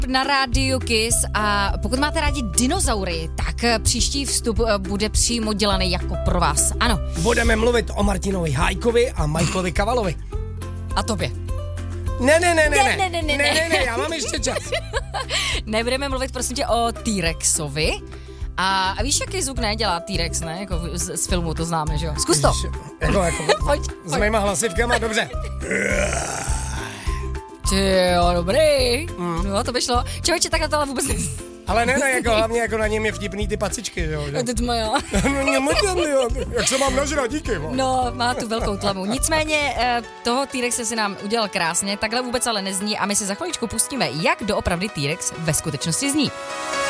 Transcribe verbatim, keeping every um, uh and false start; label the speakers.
Speaker 1: na rádiu Kiss a pokud máte rádi dinozaury, tak příští vstup bude přímo dělaný jako pro vás. Ano.
Speaker 2: Budeme mluvit o Martinovi Hájkovi a Michaelovi Kavalovi.
Speaker 1: A tobě.
Speaker 2: Ne, ne, ne, ne,
Speaker 1: ne, ne, ne, ne,
Speaker 2: ne, ne, ne, já mám ještě čas.
Speaker 1: Nebudeme mluvit prosím tě o T-Rexovi. A, a víš, jaký zvuk nedělá T-Rex, ne? Jako z, z filmu to známe, že jo? Zkus to.
Speaker 2: Jako, jako,
Speaker 1: pojď,
Speaker 2: s mýma hlasivkama, dobře.
Speaker 1: Ty jo, dobrý. Mm. No, to by šlo. Člověče, takhle to ale vůbec ne...
Speaker 2: Ale ne, ne, jako hlavně jako na něm je vtipný ty pacičky, jo.
Speaker 1: A ty tmoja.
Speaker 2: Jak se mám nažrat, díky. Mo.
Speaker 1: No, má tu velkou tlamu. Nicméně toho T-Rexe si nám udělal krásně, takhle vůbec ale nezní a my si za chviličku pustíme, jak doopravdy T-Rex ve skutečnosti zní.